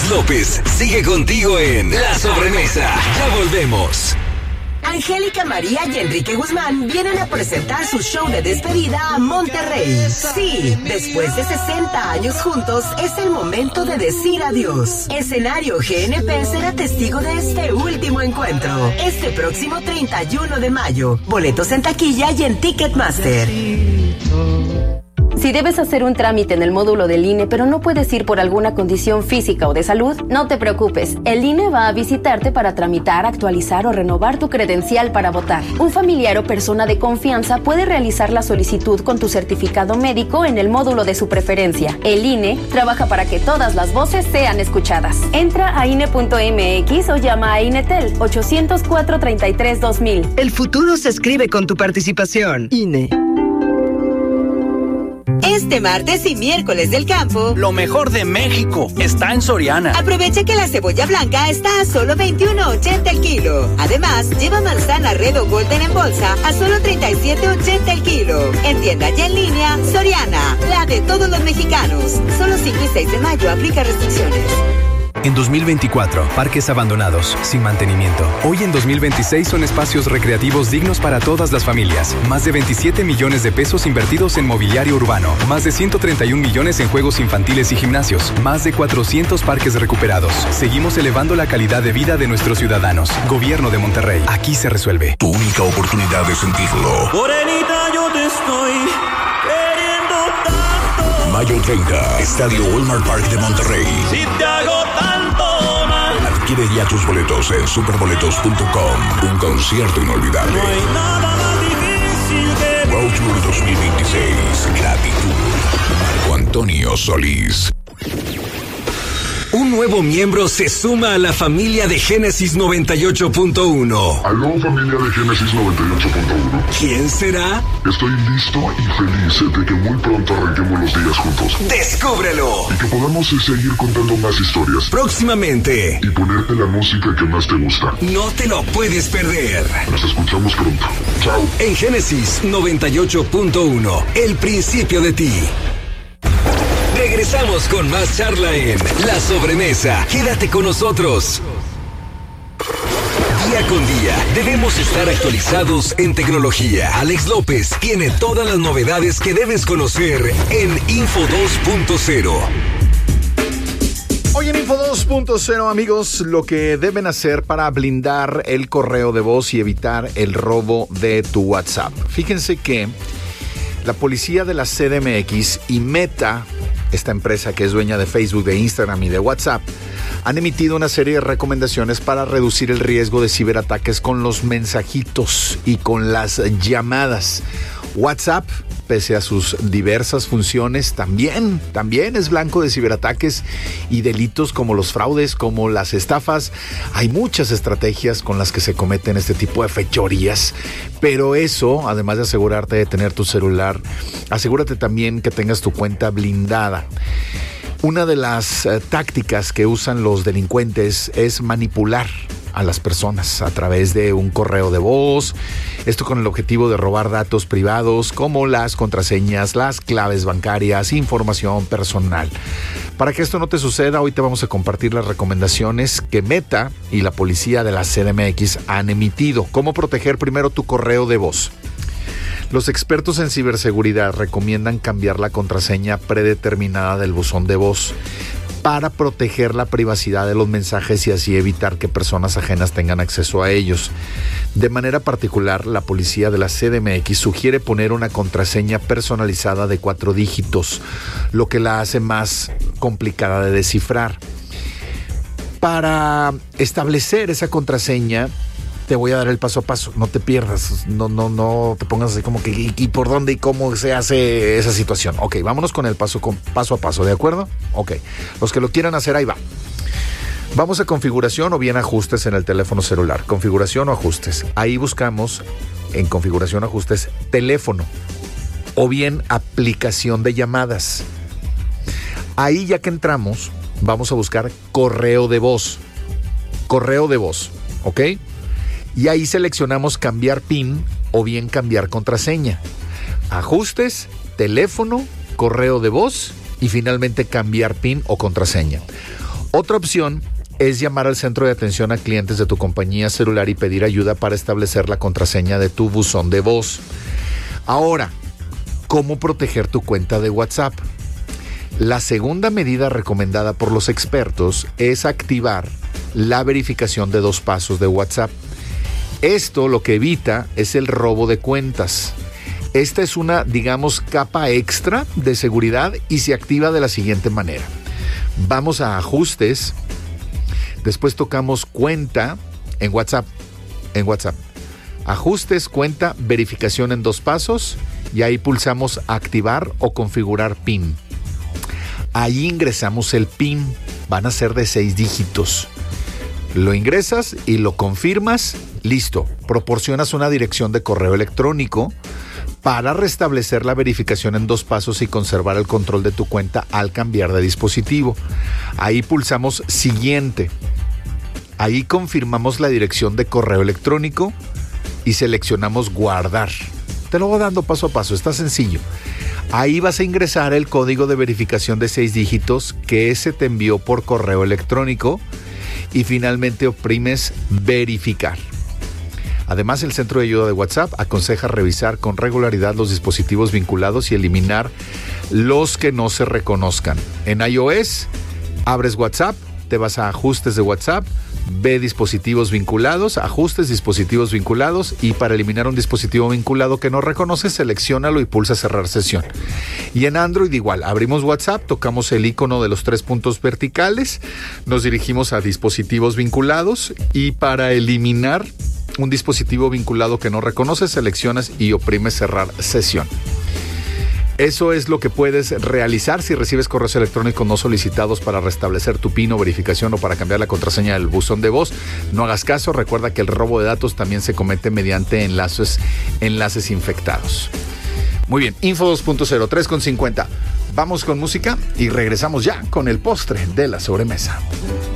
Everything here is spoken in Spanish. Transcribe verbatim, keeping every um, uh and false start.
Alex López sigue contigo en La Sobremesa. Ya volvemos. Angélica María y Enrique Guzmán vienen a presentar su show de despedida a Monterrey. Sí, después de sesenta años juntos, es el momento de decir adiós. Escenario G N P será testigo de este último encuentro. Este próximo treinta y uno de mayo. Boletos en taquilla y en Ticketmaster. Si debes hacer un trámite en el módulo del I N E, pero no puedes ir por alguna condición física o de salud, no te preocupes. El I N E va a visitarte para tramitar, actualizar o renovar tu credencial para votar. Un familiar o persona de confianza puede realizar la solicitud con tu certificado médico en el módulo de su preferencia. El I N E trabaja para que todas las voces sean escuchadas. Entra a I N E punto M X o llama a INETEL ocho cero cuatro, treinta y tres, dos mil. El futuro se escribe con tu participación. I N E. Este martes y miércoles del campo, lo mejor de México está en Soriana. Aprovecha que la cebolla blanca está a solo veintiuno ochenta el kilo. Además, lleva manzana Red o Golden en bolsa a solo treinta y siete ochenta el kilo. En tienda y en línea, Soriana, la de todos los mexicanos. Solo cinco y seis de mayo, aplica restricciones. En dos mil veinticuatro, parques abandonados, sin mantenimiento. Hoy en dos mil veintiséis son espacios recreativos dignos para todas las familias. Más de veintisiete millones de pesos invertidos en mobiliario urbano. Más de ciento treinta y un millones en juegos infantiles y gimnasios. Más de cuatrocientos parques recuperados. Seguimos elevando la calidad de vida de nuestros ciudadanos. Gobierno de Monterrey. Aquí se resuelve. Tu única oportunidad de sentirlo. Morenita, yo te estoy queriendo tanto. Mayo treinta, Estadio Walmart Park de Monterrey. Si te hago tanto mal. Adquiere ya tus boletos en superboletos punto com. Un concierto inolvidable. No hay nada más difícil que Road Tour dos mil veintiséis. Gratitud. Marco Antonio Solís. Un nuevo miembro se suma a la familia de Génesis noventa y ocho punto uno. Aló, familia de Génesis noventa y ocho punto uno. ¿Quién será? Estoy listo y feliz de que muy pronto arranquemos los días juntos. ¡Descúbrelo! Y que podamos seguir contando más historias. Próximamente. Y ponerte la música que más te gusta. No te lo puedes perder. Nos escuchamos pronto. Chao. En Génesis noventa y ocho punto uno, el principio de ti. Regresamos con más charla en La Sobremesa. Quédate con nosotros. Día con día debemos estar actualizados en tecnología. Alex López tiene todas las novedades que debes conocer en Info dos punto cero. Hoy en Info dos punto cero, amigos, lo que deben hacer para blindar el correo de voz y evitar el robo de tu WhatsApp. Fíjense que la policía de la C D M X y Meta, esta empresa que es dueña de Facebook, de Instagram y de WhatsApp, han emitido una serie de recomendaciones para reducir el riesgo de ciberataques con los mensajitos y con las llamadas. WhatsApp, pese a sus diversas funciones, también, también es blanco de ciberataques y delitos como los fraudes, como las estafas. Hay muchas estrategias con las que se cometen este tipo de fechorías, pero eso, además de asegurarte de tener tu celular, asegúrate también que tengas tu cuenta blindada. Una de las eh, tácticas que usan los delincuentes es manipular a las personas a través de un correo de voz, esto con el objetivo de robar datos privados como las contraseñas, las claves bancarias, información personal. Para que esto no te suceda, hoy te vamos a compartir las recomendaciones que Meta y la policía de la C D M X han emitido. ¿Cómo proteger primero tu correo de voz? Los expertos en ciberseguridad recomiendan cambiar la contraseña predeterminada del buzón de voz para proteger la privacidad de los mensajes y así evitar que personas ajenas tengan acceso a ellos. De manera particular, la policía de la C D M X sugiere poner una contraseña personalizada de cuatro dígitos, lo que la hace más complicada de descifrar. Para establecer esa contraseña, te voy a dar el paso a paso, no te pierdas, no, no, no te pongas así como que y, y por dónde y cómo se hace esa situación. Ok, vámonos con el paso, con, paso a paso, ¿de acuerdo? Ok, los que lo quieran hacer, ahí va. Vamos a configuración o bien ajustes en el teléfono celular. Configuración o ajustes. Ahí buscamos en configuración o ajustes teléfono o bien aplicación de llamadas. Ahí ya que entramos, vamos a buscar correo de voz. Correo de voz, ¿ok? Y ahí seleccionamos cambiar PIN o bien cambiar contraseña. Ajustes, teléfono, correo de voz y finalmente cambiar PIN o contraseña. Otra opción es llamar al centro de atención a clientes de tu compañía celular y pedir ayuda para establecer la contraseña de tu buzón de voz. Ahora, ¿cómo proteger tu cuenta de WhatsApp? La segunda medida recomendada por los expertos es activar la verificación de dos pasos de WhatsApp. Esto lo que evita es el robo de cuentas. Esta es una, digamos, capa extra de seguridad y se activa de la siguiente manera. Vamos a ajustes, después tocamos cuenta en WhatsApp, en WhatsApp. Ajustes, cuenta, verificación en dos pasos y ahí pulsamos activar o configurar PIN. Ahí ingresamos el PIN, van a ser de seis dígitos. Lo ingresas y lo confirmas, listo. Proporcionas una dirección de correo electrónico para restablecer la verificación en dos pasos y conservar el control de tu cuenta al cambiar de dispositivo. Ahí pulsamos siguiente. Ahí confirmamos la dirección de correo electrónico y seleccionamos guardar. Te lo voy dando paso a paso, está sencillo. Ahí vas a ingresar el código de verificación de seis dígitos que se te envió por correo electrónico y finalmente oprimes verificar. Además, el Centro de Ayuda de WhatsApp aconseja revisar con regularidad los dispositivos vinculados y eliminar los que no se reconozcan. En iOS, abres WhatsApp, te vas a ajustes de WhatsApp, ve dispositivos vinculados, ajustes dispositivos vinculados y para eliminar un dispositivo vinculado que no reconoces, selecciónalo y pulsa cerrar sesión. Y en Android igual, abrimos WhatsApp, tocamos el icono de los tres puntos verticales, nos dirigimos a dispositivos vinculados y para eliminar un dispositivo vinculado que no reconoces, seleccionas y oprimes cerrar sesión. Eso es lo que puedes realizar si recibes correos electrónicos no solicitados para restablecer tu PIN o verificación o para cambiar la contraseña del buzón de voz. No hagas caso, recuerda que el robo de datos también se comete mediante enlaces, enlaces infectados. Muy bien, Info dos punto cero, tres con cincuenta. Vamos con música y regresamos ya con el postre de la sobremesa.